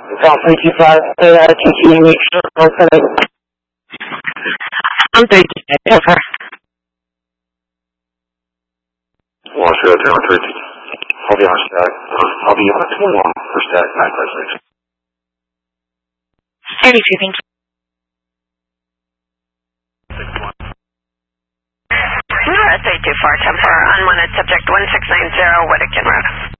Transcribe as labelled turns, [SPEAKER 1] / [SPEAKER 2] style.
[SPEAKER 1] Call 325 RTC, make sure I'm thank you.
[SPEAKER 2] Well, sure, I'll be on stack. I'll be on 21 for stack 956.
[SPEAKER 1] 32, thank you.
[SPEAKER 3] We are at 324 Temper, unwanted subject 1690 Whittakin Road.